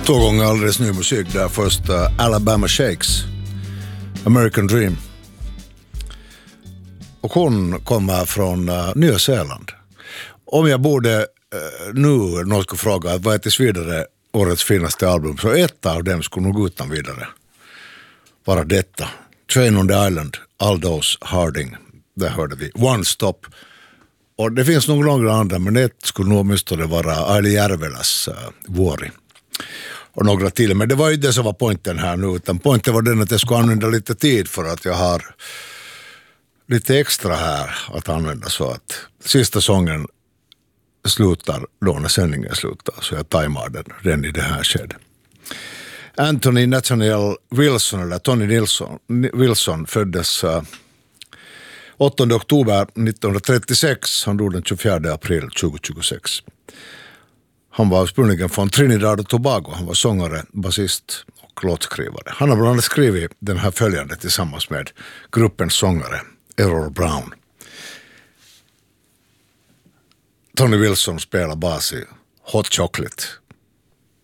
2 gånger alldeles ny musik där. Först Alabama Shakes, American Dream. Och hon kommer från Nya Zeeland. Om jag borde nu någon skulle fråga vad är tills vidare årets finaste album, så ett av dem skulle nog utan vidare vara detta. Train on the Island, Aldous Harding. Där hörde vi One Stop. Och det finns nog några andra, men det skulle nog åtminstone vara Aili Järveläs Vuori. Och några till, men det var ju det som var poängen här nu, utan poängen var den att jag skulle använda lite tid för att jag har lite extra här att använda, så att sista sången slutar då när sändningen slutar, så jag tajmar den redan i det här skedet. Anthony Nathaniel Wilson, eller Tony Wilson föddes 8 oktober 1936, han dog den 24 april 2026. Han var ursprungligen från Trinidad och Tobago, han var sångare, basist och låtskrivare. Han har bland annat skrivit den här följande tillsammans med gruppens sångare Errol Brown. Tony Wilson spelar bas i Hot Chocolate.